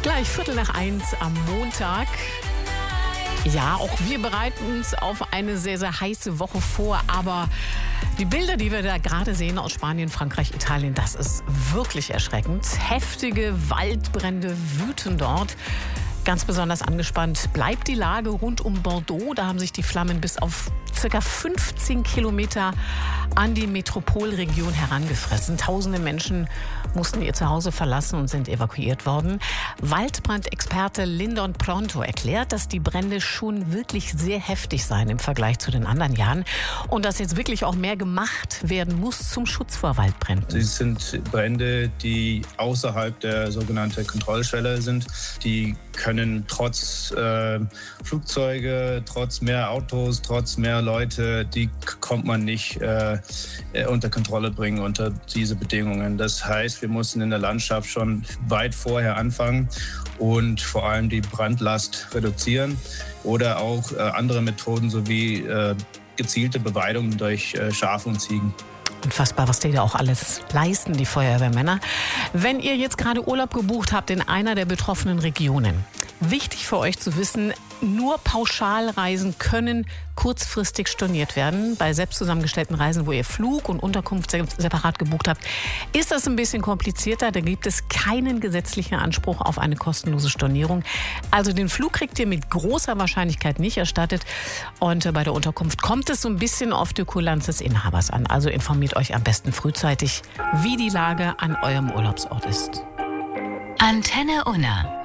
Gleich 1:15 am Montag. Ja, auch wir bereiten uns auf eine sehr, sehr heiße Woche vor. Aber die Bilder, die wir da gerade sehen aus Spanien, Frankreich, Italien, das ist wirklich erschreckend. Heftige Waldbrände wüten dort. Ganz besonders angespannt bleibt die Lage rund um Bordeaux. Da haben sich die Flammen bis auf ca. 15 Kilometer an die Metropolregion herangefressen. Tausende Menschen mussten ihr Zuhause verlassen und sind evakuiert worden. Waldbrandexperte Lyndon Pronto erklärt, dass die Brände schon wirklich sehr heftig seien im Vergleich zu den anderen Jahren und dass jetzt wirklich auch mehr gemacht werden muss zum Schutz vor Waldbränden. Es sind Brände, die außerhalb der sogenannten Kontrollschwelle sind. Die können trotz Flugzeuge, trotz mehr Autos, trotz mehr Leute, die kommt man nicht unter Kontrolle bringen unter diese Bedingungen. Das heißt, wir mussten in der Landschaft schon weit vorher anfangen und vor allem die Brandlast reduzieren oder auch andere Methoden sowie gezielte Beweidung durch Schafe und Ziegen. Unfassbar, was die da auch alles leisten, die Feuerwehrmänner. Wenn ihr jetzt gerade Urlaub gebucht habt in einer der betroffenen Regionen, wichtig für euch zu wissen, nur Pauschalreisen können kurzfristig storniert werden. Bei selbst zusammengestellten Reisen, wo ihr Flug und Unterkunft separat gebucht habt, ist das ein bisschen komplizierter. Da gibt es keinen gesetzlichen Anspruch auf eine kostenlose Stornierung. Also den Flug kriegt ihr mit großer Wahrscheinlichkeit nicht erstattet. Und bei der Unterkunft kommt es so ein bisschen auf die Kulanz des Inhabers an. Also informiert euch am besten frühzeitig, wie die Lage an eurem Urlaubsort ist. Antenne Unna.